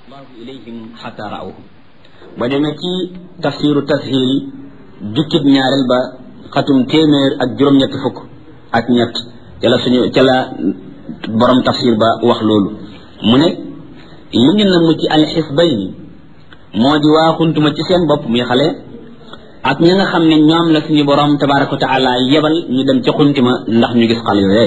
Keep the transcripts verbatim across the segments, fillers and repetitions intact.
allahu ilayhim xata raawhu ba demee ci tafsiru tashil jukkib ñaareel ba xatum téeméer ak juróom-ñetti fukk ak ñett ca la suñu ca la borom tafsir ba wax loolu mu ne li ñu namm ci alxisbayni moo di waa xuntuma ci seen bopp muy xale ak ñi nga xam ne ñoom la suñu borom tabaraka wa taala yebal ñu dem ca xuntima ndax ñu gis xale yooyee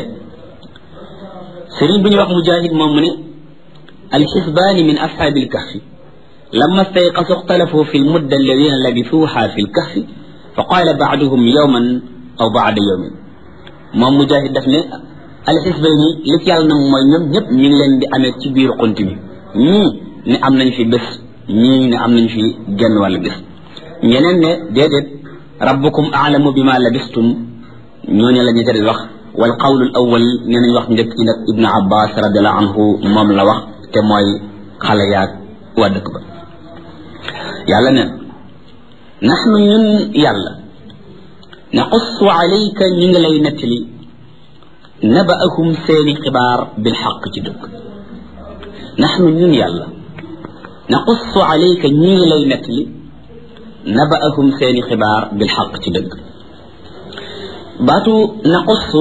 sëriñ bu ñu wax mujahid moom mu ne alxisbaani min ashaabi alkahfi lamma stayqasu ixtalafu fi lmudda alladina labisuuha fi lkahfi fa qaala baaduhum yowman aw baada yowmin moom mujahid daf ne alxisbayni li ci yàlla nag mooy ñoom ñëpp ñu ngi leen di amee ci biir xunt mi ñii ne am nañ fi bés ñii ne am nañ fi genn wàllu bés ñeneen ne déedéet rabbukum aalamu bima labistum ñooñu la ñu tari wax wal qawlu al awwal nee nañ wax njëkk ci nag ibnu abbas radiallahu anhu moom la wax te mooy xale yaag waa dëkk ba yàlla neen naxnu ñun yàlla naqussu alayka ñu ngi lay nettali nabaahum seeni xibaar bil xaq ci dëgg naxnu ñun yàlla naqussu alayka ñu ngi lay nettali nabaahum seeni xibaar bil xaq ci dëgg baatu naqussu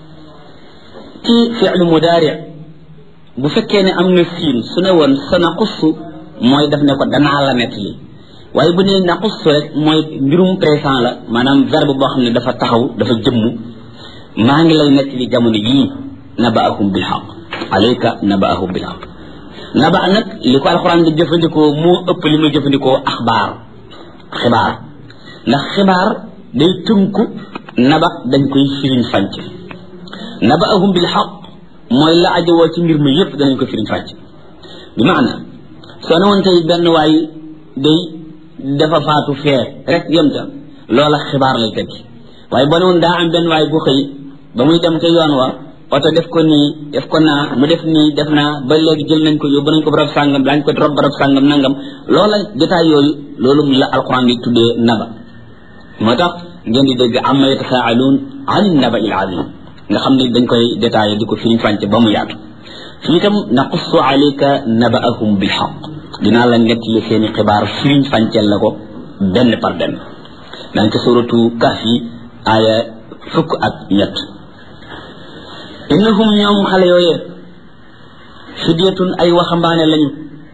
ci fi'lu mudaari bu fekkee ne am na siin su ne woon sa naqussu mooy def ne ko danaa la nettali waaye bu ne naqussu rek mooy mbirum présent la maanaam verbe boo xam ne dafa taxaw dafa jëmm maa ngi lay nettali jamono yii nabaahum bil xaq alayka nabaahum bil xaq naba nag li ko alxuraan di jëfandikoo moo ëpp li muy jëfandikoo axbaar xibaar ndax xibaar day tënku naba dañ koy firiñ fànc nabaahum bil xaq mooy la ajowoo ci mbir mi yëpp danañ ko firiñ fànc bi maana soo ne woon tey benn waay day dafa faatu fee rek yem ta loola xibaar lay tekki waaye boo ne woon daa am benn waay bu xëy ba muy dem ca yoon wa oto def ko nii def ko naa mu def nii def naa ba léegi jël nañ ko yóbbu nañ ko barab sàngam daañ ko rob barab sàngam nangam loola détail yooyu loolu la alquran di tuddee naba moo tax ngeen di dégg amma yatasaaluun an naba il azim nga xam ne dañ koy détaillé di ko firiñ fànce ba mu yaatu fii itam naqussu alayka nabaahum bil xaq dinaa la nettali seeni xibaar firiñ fànceel la ko benn par benn daan ca suratu Kahf yi aaya fukk ak ñett innahum ñoom xale yooyee fidyatun ay waxambaane lañu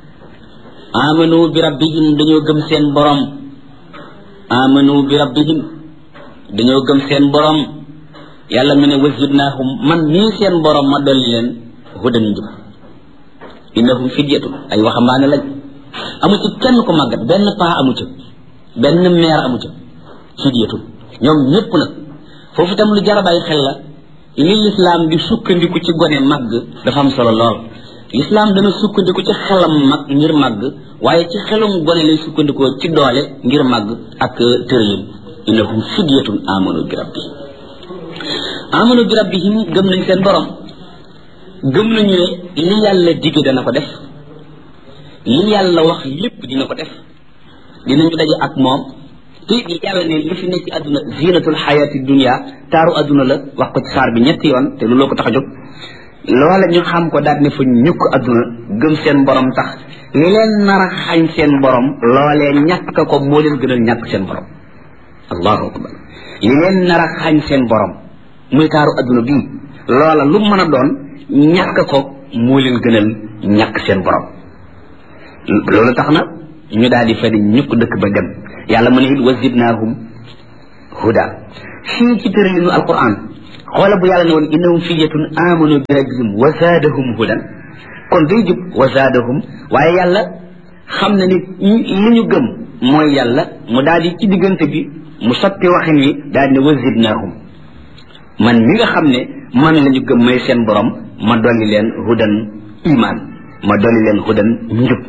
amanu bi rabbihim dañoo gëm seen borom amanu bi rabbihim dañoo gëm seen borom yàlla mu ne wazidnaahum man nii seen borom ma dolli leen hudan njub innahum fidyatun ay waxambaane lañ amu ci kenn ko màggat benn paa amu ci benn meer amu ci fidyatun ñoom ñëpp nag foofu itam lu jar a bàyyi xel la li lislaam di sukkandiku ci gone màgg dafa am solo lool lislaam dana sukkandiku ci xelam mag ngir màgg waaye ci xelum gone lay sukkandikoo ci doole ngir màgg ak tërëyin innahum fidyatun amanu bi rabbihim amanu bi rabbihim gëm nañ seen borom gëm nañu ne li yàlla dige dana ko def li yàlla wax lépp dina ko def dinañu daje ak moom te yàlla ne li fi nekk ci àdduna zinatul xayaati dunia taaru àdduna la wax ko ci saar bi ñetti yoon te looloo ko tax a jóg loola ñu xam ko daal ne fa ñukk àdduna gëm seen borom tax li leen nar a xañ seen borom loolee ñàkk ko moo leen gënal ñàkk seen borom allahu akbar li leen nar a xañ seen borom muy taaru àdduna bii loola lu mën a doon ñàkk ko moo leen gënal ñàkk seen borom loolu tax na ñu daal di fa di ñukk dëkk ba dem yàlla mu ne it wazidnaahum huda fii ci tëralinu alquran xoola bu yàlla ne woon innahum fidyatun amanu bi rabbihim wa zaadahum hudan kon day jub wa zaadahum waaye yàlla xam na ni li ñu gëm mooy yàlla mu daal di ci diggante bi mu soppi waxin wi daal di ne wazidnaahum man mi nga xam ne man la ñu gëm may seen borom ma dolli leen hudan iman ma dolli leen hudan njub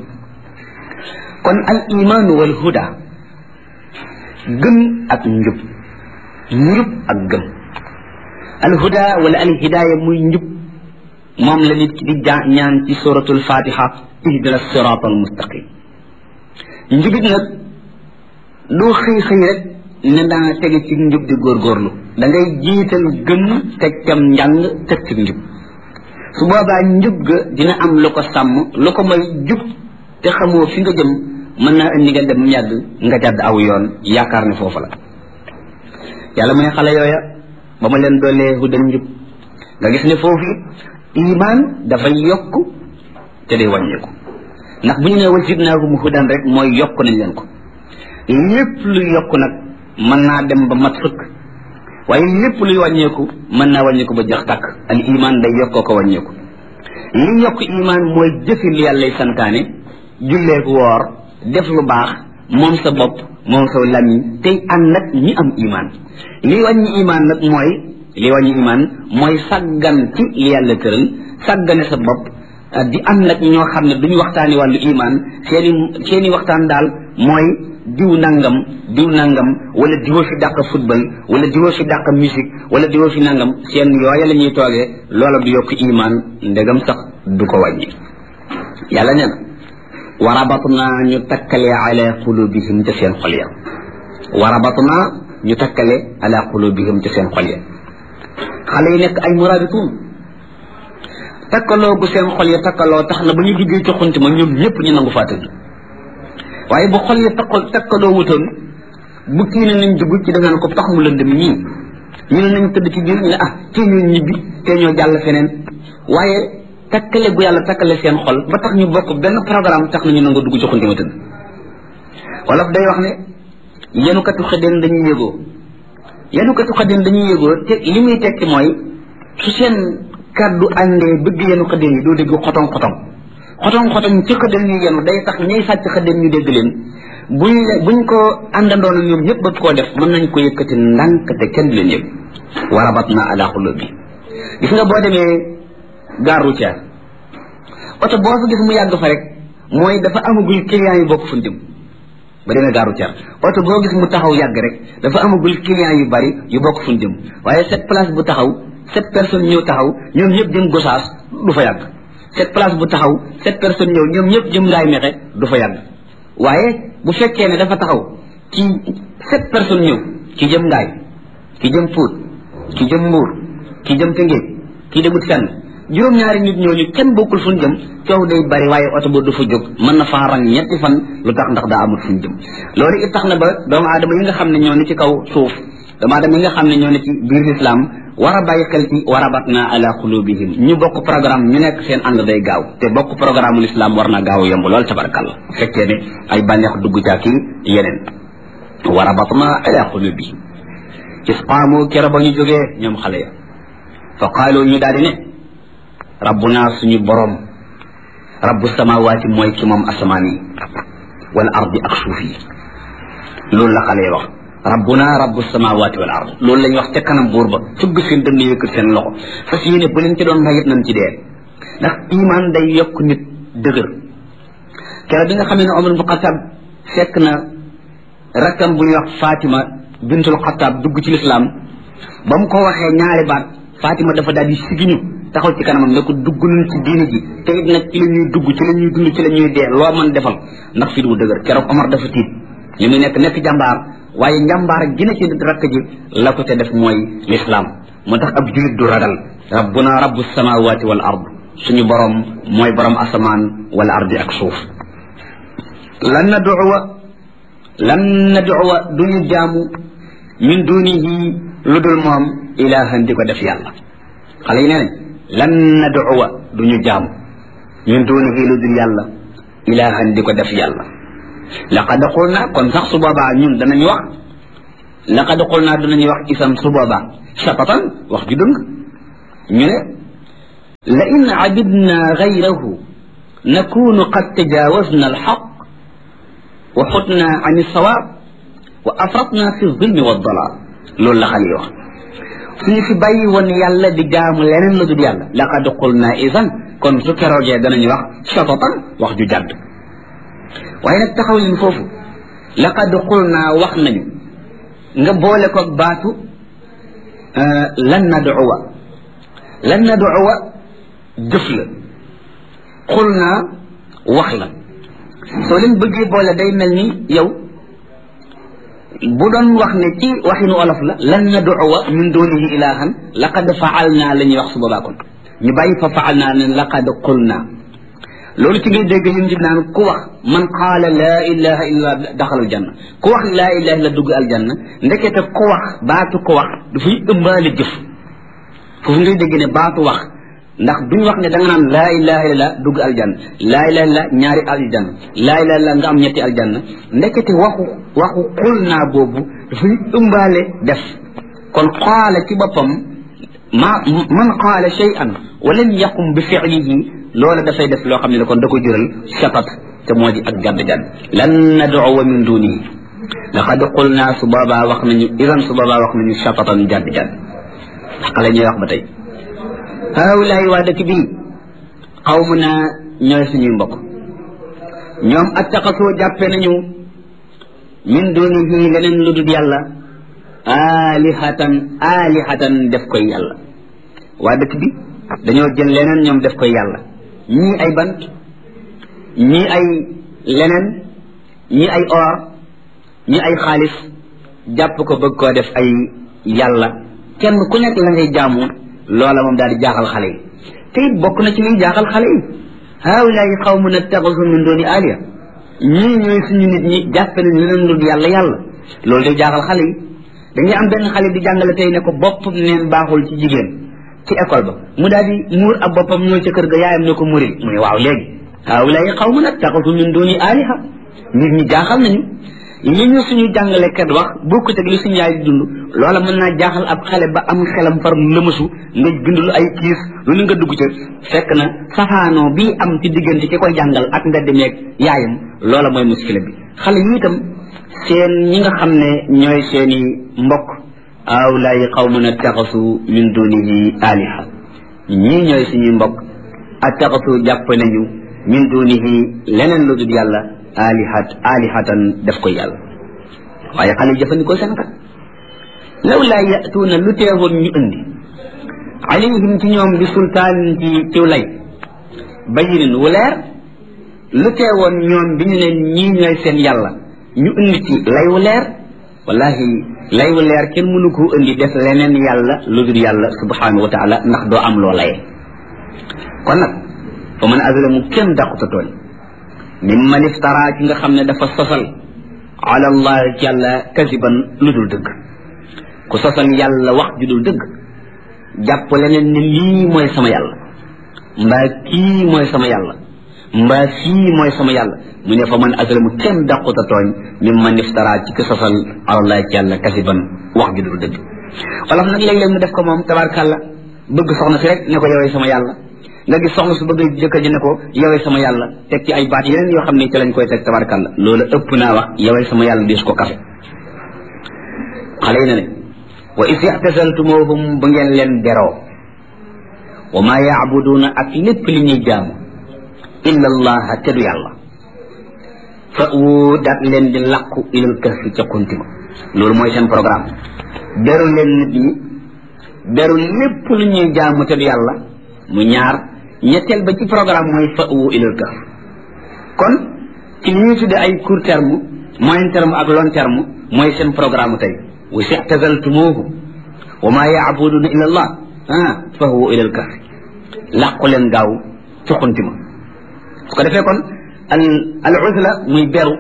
kon al imaanu wal huda gëm ak njub njub ak gëm al huda wala al hidaaya muy njub moom la nit ki di ñaan ci suratul fatiha ihdina sirata al mustaqim njubit nag doo xëy xëy rek ne daa tege ci njub di góorgóorlu da ngay jiital gëm teg cam njàng teg ci njub su boobaa njub ga dina am lu ko sàmm lu ko may jub te xamoo fi nga jëm mën naa indi nga dem yàgg nga jàdd aw yoon yaakaar ne foofu la yàlla mu ne xale yooya ba ma leen doolee hudan njub nga gis ne foofu iman dafay yokk te day wàññeeku ndax bu ñu nee wa zidnaahum hudan rek mooy yokk nañ leen ko lépp luy yokk nag mën naa dem ba mat fëkk waaye lépp luy wàññeeku mën naa wàññeeku ba jeex tàkk al iman day yokkoo ko wàññeeku li yokk iman mooy jëfi li yàllay santaane jullee ko woor def lu baax moom sa bopp moom sa lamiñ tey ànd nag ñi am iman li wàññi iman nag mooy li wàññi iman mooy sàggan ci li yàlla tëral sàggane sa bopp di ànd nag ñoo xam ne duñu waxtaani wàllu iman seeni seeni waxtaan daal mooy diw nangam diw nangam wala diwoo fi dàq football wala diwoo fi dàq musique wala diwoo fi nangam seen yooya la ñuy toogee loola du yokk iman ndegam sax du ko wàññi yàlla nee na wa rabatna ñu takkale ala qulubihim ca seen xol ya wa rabatna ñu takkale ala qulubihim ca seen xol ya xale yi nekk ay murabitun takkaloo gu seen xol ya takkaloo tax na ba ñu duggee ci xunti ma ñoom ñëpp ñu nangu fàttali waaye bu xol ya takkal takkaloo wutoon bu kii ne nañ dugg ci dangaan ko tax mu lëndëm ñii ñu ne nañ tëdd ci biir ñu ne ah tee ñoo ñibbi tee ñoo jàll feneen waaye takkale gu yàlla takkale seen xol ba tax ñu bokk benn programme tax na ñu nangu dugg ci xunti ma tëdd wolof day wax ne yenukatu xëddeen dañuy yëgoo yenukatu xëddeen dañuy yëgoo te li muy tekki mooy su seen kaddu àndee bëgg yenu xëddeen yi doo dégg xotong xotong xotong xotong ci xëddeen ñu yenu day tax ñay sàcc xëddeen ñu dégg leen buñ buñ ko àndandoon ñoom ñëpp bëgg koo def mën nañ ko yëkkati ndànk te kenn du leen yëg wa rabatna ala qulubi gis nga boo demee gare routière oto boo fa gis mu yàgg fa rek mooy dafa amagul client yu bokk fu jëm ba demee gare routière oto boo gis mu taxaw yàgg rek dafa amagul client yu bari yu bokk fu jëm waaye cette place bu taxaw cette personne ñëw taxaw ñoom ñëpp jëm Gossas du fa yàgg cette place bu taxaw cette personne ñëw ñoom ñëpp jëm Ngaay Mexe du fa yàgg waaye bu fekkee ne dafa taxaw ci cette personne ñëw ki jëm Ngaay ki jëm Pout ki jëm Mbuur ki jëm Tëngéej ki demut fenn juróom-ñaari nit ñooñu kenn bokkul fu ñu jëm coow day bari waaye oto ba du fa jóg mën na faa rang ñetti fan lu tax ndax daa amut fu ñu jëm loolu it tax na ba doomu aadama yi nga xam ne ñoo ne ci kaw suuf doomu aadama yi nga xam ne ñoo ne ci biir lislaam war a bàyyi xel ci wa rabatna ala qulubihim ñu bokk programme ñu nekk seen ànd day gaaw te bokk programme l'islam war na gaaw yomb lool tabarakalla fekkee ne ay bànneex dugg ca ki yeneen wa rabatna ala qulubihim isqaamu kera ba ñu jógee ñoom xale ya fa qaalu ñu daal di ne rabbuna suñu borom rabbu samawaati mooy ki moom asamaan yi wal ardi ak suuf yi loolu la xale yi wax rabbuna rabbu samawaati wal ard loolu lañ wax ca kanam buur ba fugg seen dënn yëkkat seen loxo fas yéene bu leen ci doon mayit nañ ci dee ndax iman day yokk nit dëgër keroog bi nga xam ne Omar bu Xattaab fekk na rakkam bu ñuy wax Fatima bintul Xattaab dugg ci lislaam ba mu ko waxee ñaari baat Fatima dafa daal di sigiñu taxaw ci kanamam ne ko dugg nañ ci diine ji te it nag ci la ñuy dugg ci la ñuy dund ci la ñuy dee loo mën defal ndax fi du dëgër keroog Omar dafa tiit li muy nekk nekk jàmbaar waaye njàmbaar gi na ci rakk ji la ko te def mooy l'islam moo tax ab julit du ragal rabbuna rabbu samawati wal ard suñu borom mooy borom asamaan wal ardi ak suuf lan nad'uwa lan nad'uwa duñu jaamu min dunihi lu dul moom ilahan di ko def yàlla xale yi nee nañ lan nad'uwa duñu jaamu min dunihi lu dul yàlla ilahan di ko def yàlla laqad qulna kon sax su boobaa ñun danañu wax laqad qulna danañu wax isam su boobaa shatatan wax ju dëng ñu ne la in abidna gayrahu nakunu qad tajawazna alxaq wa xutna an alsawaab wa afratna fi zulmi wa dalal loolu la xale yi wax suñu fi bàyyi woon yàlla di jaamu leneen la dul yàlla laqad qulna isan kon su keroogee danañu wax shatatan wax ju jàdd waaye nag taxaw leen foofu laqad qulna wax nañu nga boole ko baatu lan nad'uwa lan nad'uwa jëf la qulna wax la soo leen bëggee boole day mel ni yow bu doon wax ne ci waxinu olof la lan nad'uwa min dunihi ilahan laqad fa'alna la ñuy wax su boobaa kon ñu bàyyi fa fa'alna ne laqad qulna loolu ci ngay dégg ñun jib naan ku wax man qaala laa ilaha illa daxal aljanna ku wax laa ilaha illa dugg aljanna ndekete ku wax baatu ku wax dafay ëmbaale jëf foofu ngay dégg ne baatu wax ndax duñ wax ne da nga naan laa ilaha illa dugg aljanna laa ilaha illa ñaari aljanna laa ilaha illa nga am ñetti aljanna ndekete waxu waxu xul naa boobu dafay ëmbaale def kon qaala ci boppam ma man qaala shay'an wa lam yaqum bi fi'lihi loola dafay def loo xam ne kon da koy jural shatat te moo di ak jadd jadd lan nad'uwa min dunihi laqad qulna su boobaa wax nañu idan su boobaa wax nañu shatatan jadd jadd xale ñuy wax ba tey haawlaay waa dëkk bii xawmu naa ñooy suñuy mbokk ñoom attaqasoo jàppe nañu min dunihi leneen lu dul yàlla alihatan alihatan def koy yàlla waa dëkk bi dañoo jël leneen ñoom def koy yàlla ñii ay bant ñii ay leneen ñii ay or ñii ay xaalis jàpp ko bëgg koo def ay yàlla kenn ku nekk la ngay jaamu loola moom daal di jaaxal xale yi te it bokk na ci liy jaaxal xale yi haawlaay qawmun ittaxazu min duni aliya ñii ñooy suñu nit ñi jàppe nañ leneen lu yàlla yàlla loolu day jaaxal xale yi dañuy am benn xale di jàngale tey ne ko bopp neen baaxul ci jigéen ci école ba mu daal di muur ab boppam ñëw ca kër ga yaayam ne ko muril mu ne waaw léegi haawlaay qawmun ittaxazu min duni aliha nit ñi jaaxal nañu li ñu suñu jàngalekat wax bokkut ak li suñu yaay di dund loola mën naa jaaxal ab xale ba am xelam far lëmasu nga bindul ay kiis lu ni nga dugg ca fekk na safaanoo bii am ci diggante ki koy jàngal ak mbedd meeg yaayam loola mooy muskila bi xale yi itam seen ñi nga xam ne ñooy seeni mbokk awlaay qawmun attaxasu min dunihi aliha ñii ñooy suñuy mbokk attaxasu jàpp nañu min dunihi leneen lu dul yàlla alihat alihatan def ko yàlla waaye xale yi jëfandikoo seen kat law laa yatuuna lu teewoon ñu indi alayhim ci ñoom bi sultaan ci ciw lay bayinin wu leer lu teewoon ñoom bi ñu ne ñii ñooy seen yàlla ñu indi ci lay wu leer wallahi lay wu leer kenn mënu ko indi def leneen yàlla lu dul yàlla subhanahu wa taala ndax doo am loo laye kon nag fa man azlamu kenn dàquta tooñ mimman iftara ki nga xam ne dafa sosal ala allah ci yàlla kasiban lu dul dëgg ku sosal yàlla wax ju dul dëgg jàpp leneen ne lii mooy sama yàlla mbaa kii mooy sama yàlla mbaa fii mooy sama yàlla mu ne fa man azlamu kenn daquta tooñ mimman iftara ci ki sosal ala allah ci yàlla kasiban wax ju dul dëgg wala nag léeg-léeg mu def ko moom tabarkàlla bëgg soxna si rek ne ko yowee sama yàlla nga gis soxna su bëgg jëkkër ji ne ko yowee sama yàlla teg ci ay baat yeneen yoo xam ne ci lañ koy teg tabarkàlla loolu ëpp naa wax yowee sama yàlla diis ko kafe xale yi ne ne wa is i'tazaltumuhum ba ngeen leen deroo wa ma ya'buduuna ak lépp li ñuy jaamu illa allaha te du yàlla fa wu daat leen di làqu ilal kahfi ca kuntima loolu mooy seen programme deru leen nit ñi deru lépp lu ñuy jaamu te du yàlla mu ñaar ñetteel ba ci programme mooy fa wu ilal kahf kon ci li ñuy tudde ay court terme moyen terme ak long terme mooy seen programme tey wa i'tazaltumuhu wa ma ya'buduna illa allah ah fa wu ilal kahf làqu leen gaaw ci xuntima su ko defee kon al al uzla muy beru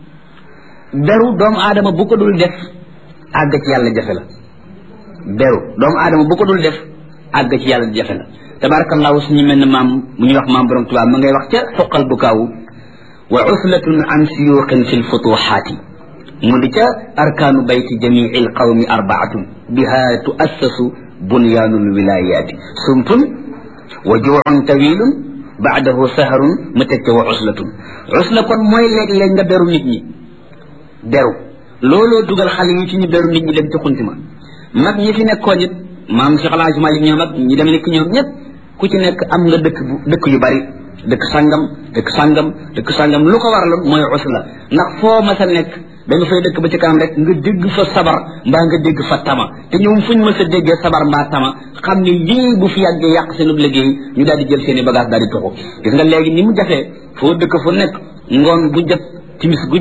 beru doomu aadama bu ko dul def àgg ci yàlla jafe la beru doomu aadama bu ko dul def àgg ci yàlla jafe la tabarakallahu suñu mel ne maam mu ñuy wax maam borom tubaab ma ngay wax ca xoqal bu kaaw wa uslatun an siyuqin fi lfutuxaati mu di ca arkaanu bayti jamii lqawmi arbaatun biha tuassasu bunyaanu lwilayaati sumtun wa juucun tawilun baadahu saharun mu teg ca wa uslatun usla kon mooy léeg-léeg nga beru nit ñi beru looloo dugal xale yi ci ñu beru nit ñi dem ci xunti ma mag ñi fi nekkoon it maam Cheikh El Hadj Malick ñoom ak ñi dem nekk ñoom ñëpp ku ci nekk am nga dëkk bu dëkk yu bari dëkk sàngam dëkk sàngam dëkk sàngam lu ko waraloon mooy usla ndax foo mas a nekk da nga fay dëkk ba ci kanam rek nga dégg fa sabar mbaa nga dégg fa tama te ñoom fuñ mës a déggee sabar mbaa tama xam ne lii bu fi yàggee yàq seen liggéey ñu daal di jël seen i bagage daal di toxu gis nga léegi ni mu jafee foo dëkk fu nekk ngoon bu jot timis gu jot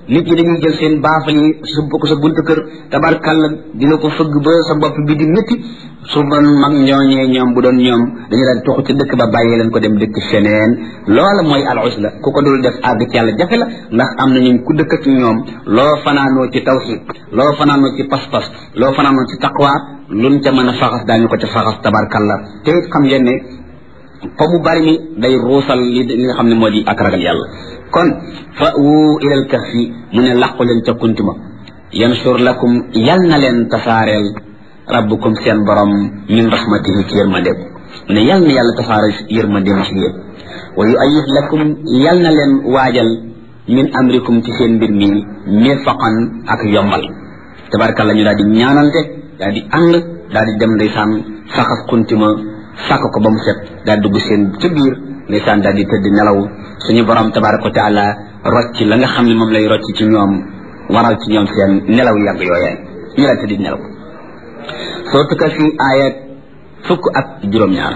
nit ñi dañuy jël seen baafal yi su ko sa buntu kër tabarkàlla dina ko fëgg ba sa bopp bi di métti su doon mag ñooñee ñoom bu doon ñoom dañu daan toxu ci dëkk ba bàyyi leen ko dem dëkk feneen loola mooy al usla ku ko dul def àgg ci yàlla jafe la ndax am na ñu ku dëkk ak ñoom loo fanaanoo ci tawhid loo fanaanoo ci pas-pas loo fanaanoo ci taqwa luñ ca mën a faxas daañu ko ca faxas tabarkàlla te it xam ngeen ne fa mu bari mi day ruusal li li nga xam ne moo di ak ragal yàlla kon fa wu ilal kahfi mu ne làqu leen ca kuntima yansur lakum yal na leen tasaareel rabbukum seen borom min rahmatihi ci yërmandeem mu ne yal na yàlla tasaare yërmandeem ci yéen wa yu ayid lakum yal na leen waajal min amrikum ci seen mbir mi mirfaqan ak yombal tabarkalla ñu daal di ñaanante daal di ànd daal di dem ndeysaan saxas kuntima sàkk ko ba mu set daal dugg seen ca biir ndeysaan daal di tëdd nelaw suñu borom tabaraka wa taala rocc la nga xam ne moom lay rocc ci ñoom waral ci ñoom seen nelaw yàgg yooyaay ñu daal tëdd nelaw soo tukka fi aayat fukk ak juróom-ñaar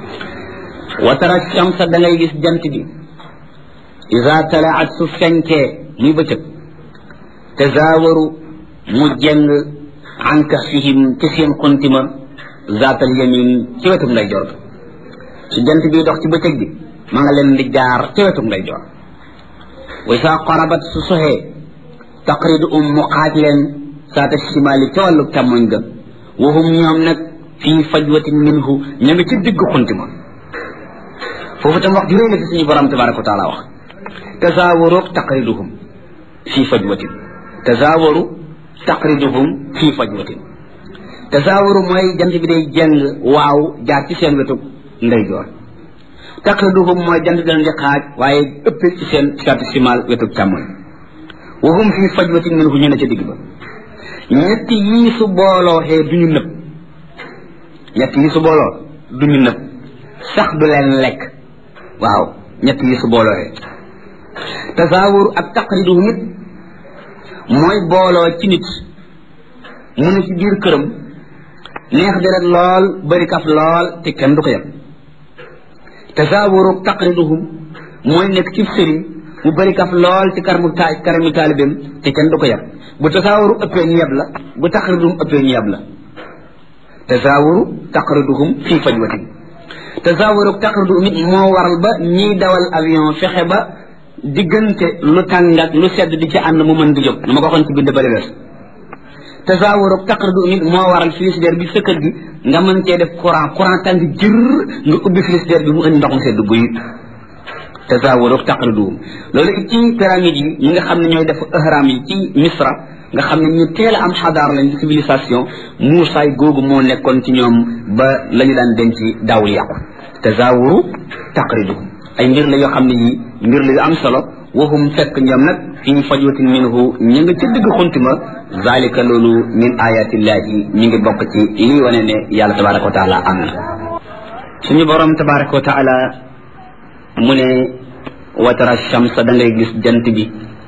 wa tara shamsa da ngay gis jant bi iza talaat su fenkee muy bëccëg tazaawaru mu jeng an kahfihim ci seen xuntima zaatal yamin ci wetum nday joor su jant bi dox ci bëccëg bi ma nga leen di jaar ci wetum nday joor wa isa qarabat su soxee taqridu um mu xaaj leen saata shimaali ca wàllu càmmoñ ga waxum ñoom nag fii fajwatin minhu ña ngi ci digg xuntima foofu tam wax ju réy la ci suñu borom tabaraka wa taala wax tazaawaru taqriduhum fii fajwatin tazaawaru taqriduhum fii fajwatin tazaawaru mooy jant bi day jeng waaw jaar ci seen wetu ndeyjoor taqriduhum mooy jant bi leen di xaaj waaye ëpp ci seen saatu simal wetu càmmoñ waxum fii fajwatin minhu ñu ne ca digg ba ñetti yii su booloo xee duñu nëb ñetti yii su booloo duñu nëb sax du leen lekk waaw ñetti yii su booloo xee tazaawur ak taqriduhum it mooy booloo ci nit mu ne ci biir këram neex deret lool bari kaf lool te kenn du ko yem tazaawuru taqriduhum mooy nekk ci sëriñ mu bari kaf lool ci karamu taay karamu taalibeem te kenn du ko yem bu tazaawuru ëppee ñu yeb la bu taqriduhum ëppee ñu yeb la tazaawuru taqriduhum fii fajwatin tazaawuru taqriduhum it moo waral ba ñiy dawal avion fexe ba diggante lu tàng ak lu sedd di ci ànd mu mën di jóg na ma ko waxoon ci bind bari wees tazaawuru taqriduhum it moo waral frigidaire bi sa kër gi nga mën cee def courant courant tàng jër nga ubbi frigidaire bi mu indi ndox mu sedd guy tazaawuru taqriduhum loolu it ci pyramide yi ñi nga xam ne ñooy def ihram yi ci misra nga xam ne ñu teel a am xadaar lañ ci civilisation muusaay googu moo nekkoon ci ñoom ba la ñu daan denc daawul yàqu tazaawuru taqriduhum ay mbir la yoo xam ne yi mbir la yu am solo waxum fekk ñoom nag fii fajwatin minhu ñu ngi ci digg xuntima zalika loolu min ayatillahi ñu ngi bokk ci lii wane ne yàlla tabaraka wa taala am na suñu borom tabaraka wa taala mu ne wa tara shamsa da ngay gis jant bi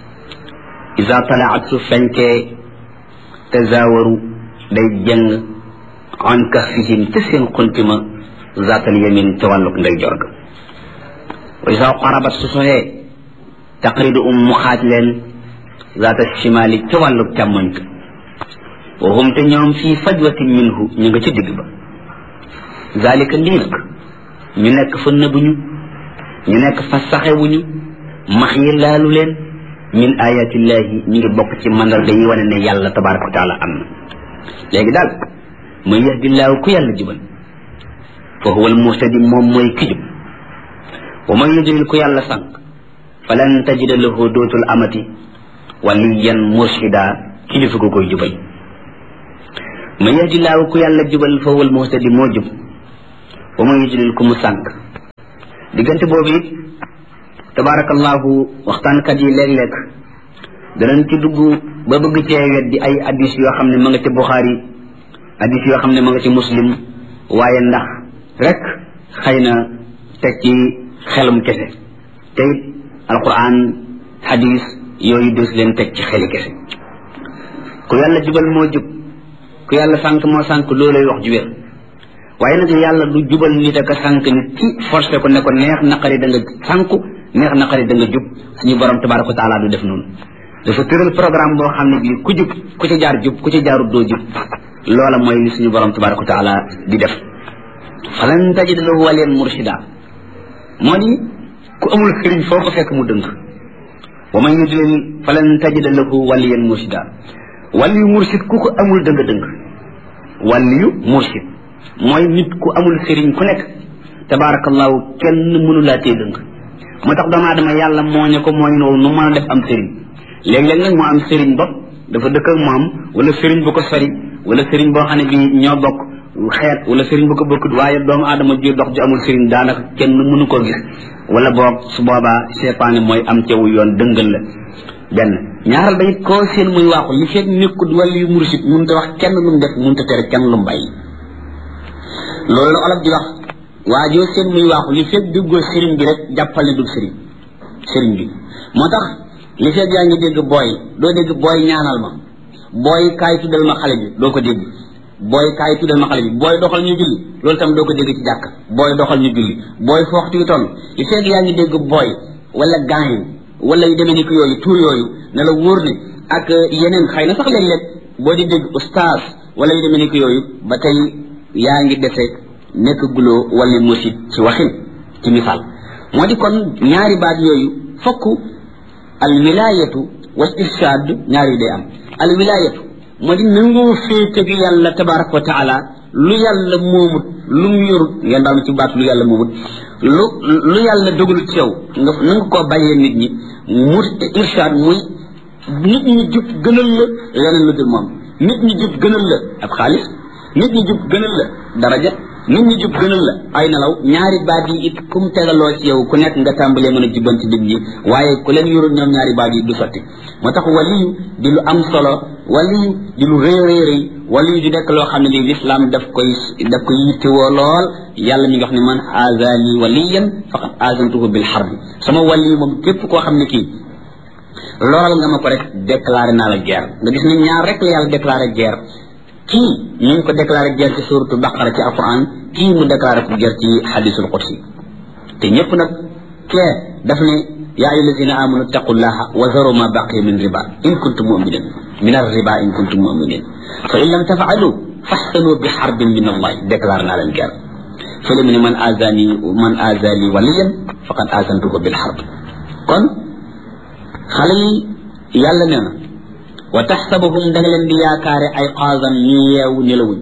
iza talaat su fenkee tazaawaru day jëng an kahfihim ci seen xuntima zaatal yamin ca wàlluk nday jorga wa iza qarabat su soxee taqridu um mu xaaj leen zaata shimaali ca wàlluk càmmoñ ka wa hum te ñoom fii fajwatin minhu ñu nga ca digg ba zalika lii nag ñu nekk fa nëbuñu ñu nekk fa saxewuñu max yi laalu leen min ayatillahi ñu ngi bokk ci mandarga yi wane ne yàlla tabaraka wa taala am na léegi daal man yahdillaahu ku yàlla jubal fa huwa al muhtadi moom mooy ki jub wa man yudlil ku yàlla sànq falan tajida lahu dootul amati waliyan murshida kilifa ko koy jubal man yahdillaahu ku yàlla jubal fa huwa al muhtadi moo jub wa man yudlil ku mu sànq diggante boobu it tabarakallahu waxtaankat yi léeg-léeg danañ ci dugg ba bëgg cee weddi ay hadis yoo xam ne ma nga ci Buxaari hadis yoo xam ne ma nga ci Muslim waaye ndax rek xëy na teg ci xelum kese te it alquran hadis yooyu des leen teg ci xeli kese ku yàlla jubal moo jub ku yàlla sànq moo sànq loolay wax ju wér waaye nag yàlla du jubal nit ak a sànq nit ci forcé ko ne ko neex naqari da nga sànku neex naqari da nga jub suñu borom tabaraka wa taala du def noonu dafa tëral programme boo xam ne bii ku jub ku ci jaar jub ku ci jaarut doo jub loola mooy li suñu borom tabaraka wa taala di def falan tajid lahu waliyan murshida moo di ku amul sëriñ foo ko fekk mu dëng wa man yudlil falan tajid lahu waliyan murshida waliyu murshid ku ko amul dëng dëng waliyu murshid mooy nit ku amul sëriñ ku nekk tabarakallahu kenn mënu laa tee dëng moo tax doomu aadama yàlla moo ne ko mooy noonu nu mën a def am sëriñ léeg-léeg nag moo am sëriñ bopp dafa dëkk ak moom wala sëriñ bu ko sori wala sëriñ boo xam ne bi ñoo bokk xeet wala sëriñ bu ko bokkut waaye doomu aadama ji dox ju amul sëriñ daanaka kenn mënu koo gis wala boog su boobaa seytaane mooy am cewu yoon dëngal la benn ñaaral ba it koo seen muy waaxu li fekk nekkut wala yu mursid mënut a wax kenn lu mu def mënut a tere kenn lu mu bàyyi loolu la olof di wax waa joo seen muy waaxu li fekk duggoo sëriñ bi rek jàppal ne dug sëriñ sëriñ bi moo tax li fekk yaa ngi dégg booy doo dégg booy ñaanal ma booy kaay tuddal ma xale bi doo ko dégg booy kaay tuddal ma xale bi booy doxal ñu julli loolu tam doo ko dégg ci jàkk booy doxal ñu julli booy fooxtu yu toll li fekk yaa ngi dégg booy wala gaañ wala yu demee ni ko yooyu tuur yooyu ne la wóor ne ak yeneen xëy na sax léeg-léeg boo di dégg ustaas wala yu demee ni ko yooyu ba tey yaa ngi defee nekk guloo wala musid ci waxin ci misaal moo di kon ñaari baat yooyu fokk al wilayatu wal irshad ñaari day am al wilayatu moo di nangoo féete gi yàlla tabaraka wa taala lu yàlla moomut lu mu yorut ngeen daal ci baat lu yàlla moomut lu lu yàlla dogalut ci yow nga nanga koo bàyyee nit ñi mu irshad muy nit ñi jub gënal la leneen lu dul moom nit ñi jub gënal la ab xaalis nit ñi jub gënal la daraja nit ñi jub gënal la ay nelaw ñaari baat yi it kum tegaloo ci yow ku nekk nga tàmbalee mën a jubbanti nit ñi waaye ku leen yorul ñoom ñaari baat yi du sotti moo tax waliyu di lu am solo waliyu di lu rëy rëy rëy waliyu di nekk loo xam ne lii lislaam daf koy daf koy yittewoo lool yàlla mi nga xam ne man azali waliyan faqad azantuhu bil harbi sama waliyu moom képp koo xam ne kii loolal nga ma ko rek déclaré naa la guerre nga gis ne ñaar rek la yàlla déclaré guerre kii ñu ngi ko déclaré guerre ci suratu baqara ci alquran kii mu déclaré ko guerre ci hadisul qudsi te ñëpp nag kee daf ne yaa ayyuha allazina amanu taqullaha wa zaru ma baqiya min riba in kuntum muminin min ar-riba in kuntum muminin fa in lam tafaalu fahsanu bi harbin min allah déclaré naa leen guerre fële mu ne man azani man azali waliyan faqad azantuhu bil harb kon xale yi yàlla nee na wa taxsabuhum da nga leen di yaakaare ay qaazan ñu yeewu nelawuñ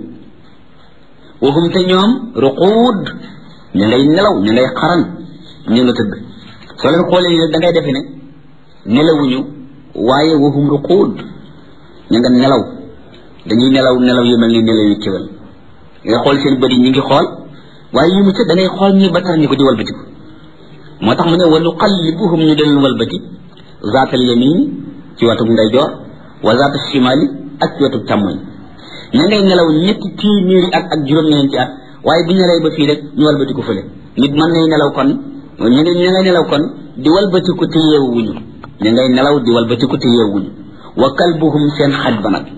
waxum te ñoom ruquud ñu ngay nelaw ñu ngay xaran ñu nga tëdd soo leen xoolee ne da ngay defe ne nelawuñu waaye waxum ruquud ñu nga nelaw dañuy nelaw nelaw yu mel ni nelaw yu kéwal ngay xool seen bëri ñi ngi xool waaye yu mu ca da ngay xool ñi batar ñi ko di walbatiku moo tax mu ne wa nuqallibuhum ñu del walbati zaatal yamin ci wetu ndeyjoor wa zaatu shimali ak ci wetu càmmoñ ña ngay nelaw ñetti téeméeri at ak juróom-ñeenti at waaye bu ñu nelawee ba fii rek ñu walbatiku fële nit mën nay nelaw kon ñu ngi ña ngay nelaw kon di walbatiku te yeewuñu ña ngay nelaw di walbatiku te yeewuñu wa kalbuhum seen xaj ba nag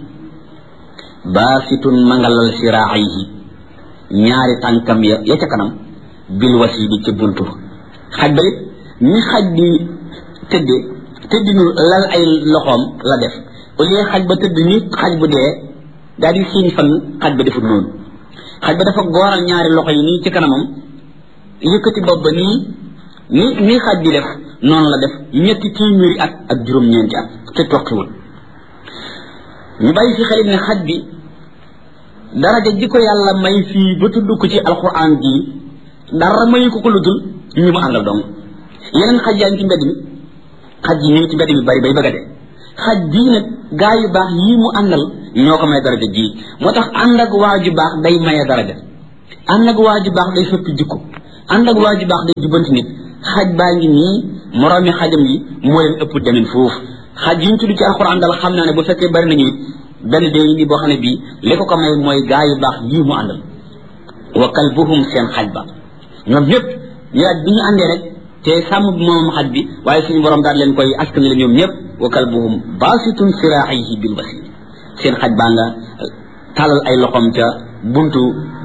baasitun mangalal siraayihi ñaari tànkam ya ya ca kanam bil wasiidi ca buntu xaj ba it ñi xaj di tëddee tëddinu lal ay loxoom la def au lieu xaj ba tëdd ni xaj bu dee daal di siiñ fan xaj ba defut noonu xaj ba dafa gooral ñaari loxo yi nii ci kanamam yëkkati bopp ba nii ni nii xaj bi def noonu la def ñetti téeméeri at ak juróom-ñeenti at te toqiwul ñu bàyyi fi xarit ne xaj bi daraja ji ko yàlla may fii ba tudd ko ci alquran bii dara mayu ko ko lu dul ñu mu àndal dong yeneen xaj yaa ngi ci mbedd mi xaj yi ñu ngi ci mbedd mi bari bay bëgg a dee xaj bii nag gaa yu baax yii mu àndal ñoo ko may daraja ji moo tax ànd ak waa ju baax day maye daraja ànd ak waa ju baax day soppi jikko ànd ak waa ju baax day jubanti nit xaj baa ngi nii moroomi xajam yi moo leen ëpp demin foofu xaj yi ñu tudd ci alxuraan dal xam naa ne bu fekkee bari nañu it benn dee ngi nii boo xam ne bii li ko ko may mooy gaa yu baax yii mu àndal wa kalbuhum seen xaj ba ñoom ñëpp ñu bi ñu àndee rek te sàmm bi moom xaj bi waaye suñu borom daal leen koy askan la ñoom ñëpp wa kalbuhum baasitun siraayihi bil wasiid seen xaj baa nga talal ay loxoom ca buntu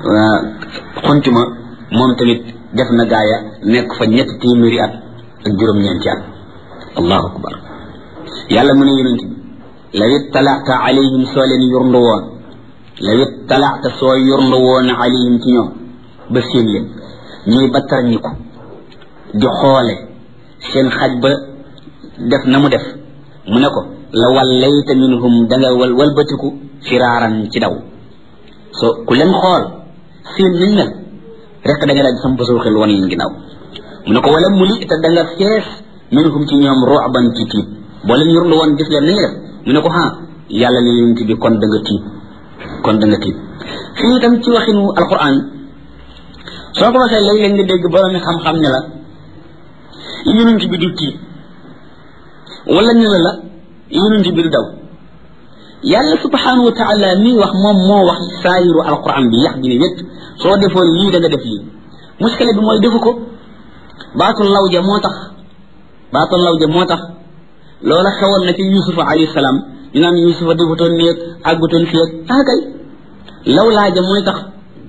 xontuma moom tamit def na gaaya nekk fa ñetti téeméeri at ak juróom-ñeenti at allahu akbar yàlla mu ne yonent bi law ittalaata alayhim soo leen yurndu woon law ittalaata soo yurndu woon alayhim ci ñoom ba seen leen ñuy battar ñi ko di xoole seen xaj ba def na mu def mu ne ko la wallayta minhum danga wal walbatiku firaaran ci daw so ku leen xool seen nañ mel rek da nga daal di sam basoo xel wan leen ginnaaw mu ne ko wala muli te da nga fees minhum ci ñoom ru'ban ci tiit boo leen yurndu woon gis leen nañu def mu ne ko ha yàlla ne yonent bi kon da nga tiit kon da nga tiit fii itam ci waxinu alquran soo ko waxee léeg-léeg nga dégg borom xam-xam ne la yonent bi du tiit wala ñu la yonent bi du daw yàlla subhanahu wa taala mi wax moom moo wax saayiru alquran bi yax bi ne wét soo defoon lii da nga def lii muskile bi mooy defu ko baatul lawja moo tax baatul lawja moo tax loola xewoon na ci yusufa alayhi salaam ñu naan yusufa defutoon néeg àggutoon fii ak ah kay law laaja mooy tax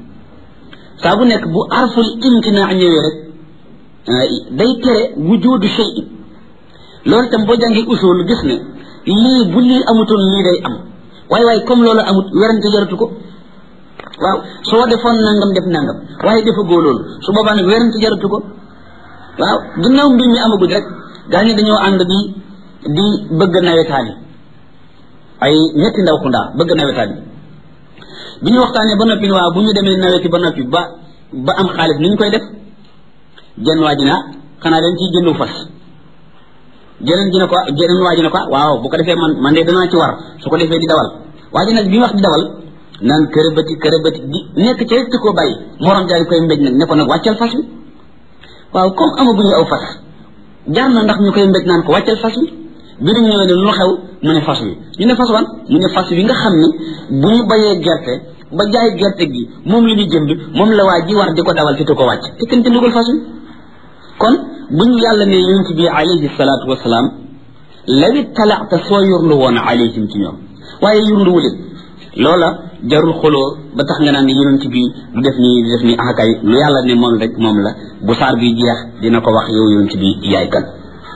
saa bu nekk bu arful imtinaa ñëwee rek day tere wujudu shay loolu itam boo jàngee usul gis ne lii bu lii amutoon lii day am waaye waaye comme loolu amut werante jaratu ko waaw soo defoon nangam def nangam waaye defagoo loolu su boobaa nag werante jaratu ko waaw ginnaaw mbir mi amagul rek gaa ñi dañoo ànd di di bëgg nawetaan yi ay ñetti ndaw xundaa bëgg nawetaan yi bi ñu waxtaanee ba noppi waaw bu ñu demee naweti ba noppi ba ba am xaalis ni ñu koy def jenn waa ji na xanaa dañ ciy jëndu fas jeneen ji ne ko jeneen waa ji ne ko waaw bu ko defee man man de danaa ci war su ko defee di dawal waa ji nag bi wax di dawal naan kërëbati kërëbati di nekk ci rek ko bàyyi morom jaay koy mbéj nag ne ko nag wàccal fas wi waaw comme amaguñu aw fas jaar na ndax ñu koy mbéj naan ko wàccal fas wi bi ñu ñëwee ne lu xew mu ne fas wi ñu ne fas wan mu ne fas wi nga xam ne bu ñu bayee gerte ba jaay gerte gi moom la ñu jënd moom la waa ji war di ko dawal te ko wàcc te kenn jëndugul fas wi kon buñu yàlla ne yonent bi alayhi salaatu wasalaam lawi talaata soo yurndu woon alayhim ci ñoom waaye yurndu wuleen loola jarul xoloo ba tax nga naan ne yonent bi du def nii du def nii akay lu yàlla ne moom rek moom la bu saar bi jeex dina ko wax yow yonent bi yaay kan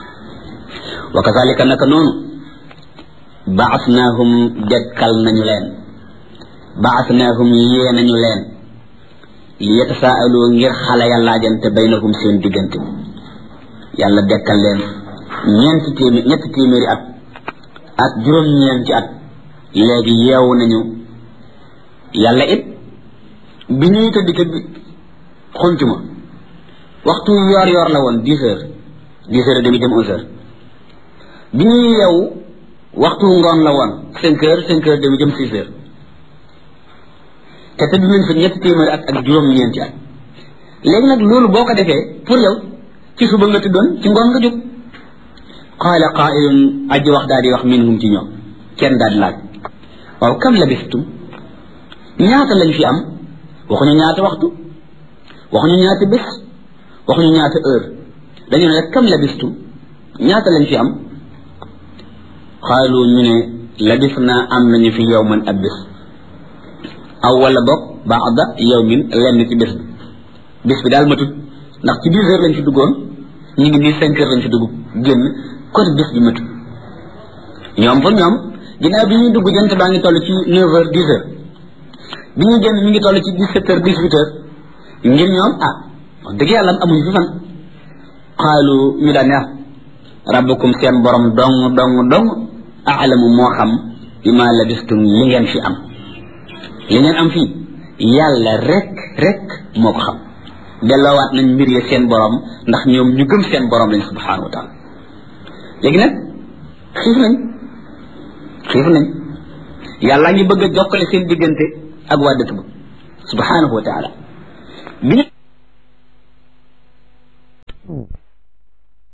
wa kazalika naka noonu baasnaahum dekkal nañu leen baasnaahum yee nañu leen li yatasaaloo ngir xale ya laajante baynahum seen diggante yàlla dekkal leen ñeenti téeméer ñetti téeméeri at ak juróom-ñeenti at léegi yeewu nañu yàlla it bi ñuy tëdd tëdd xuntuma waxtu yoor yoor la woon dix heures dix heures et demi dem onze heures bi ñuy yeewu waxtu ngoon la woon cinq heures cinq heures demi dem six heures te tëdd nañ fa ñetti téeméeri at ak juróom-ñeenti at léegi nag loolu boo ko defee pour yow ci suba nga tëddoon ci ngoon nga jóg qaala qaa'ilun aji wax daal di wax minhum ci ñoom kenn daal di laaj waaw kam labistum ñaata lañ fi am waxuñu ñaata waxtu waxuñu ñaata bés waxuñu ñaata heure dañu ne rek kam labistum ñaata lañ fi am xaalu ñu ne labis naa am nañu fi yawman ab bés aw wala bokk baada yawmin lenn ci bés bi bés bi daal matut ndax ci dix heures lañ fi duggoon ñu ngi nii cinq heures lañ fi dugg génn kon bés bi matut ñoom pour ñoom ginnaaw bi ñuy dugg jant baa ngi toll ci neuf heures dix heures bi ñuy génn mi ngi toll ci dix-sept heures dix-huit heures ngir ñoom ah wax dëgg yàlla amuñu fi fan xaalu ñu daan ne rabbukum seen borom dong dong dong aalamu moo xam bi ma labistum li ngeen fi am li ngeen am fii yàlla rek rek moo ko xam delloowaat nañ mbir ya seen borom ndax ñoom ñu gëm seen borom lañ subhanahu wa taala léegi nag xiif nañ xiif nañ yàlla ngi bëgg a jokkale seen diggante ak waa dëkk ba subhanahu wa taala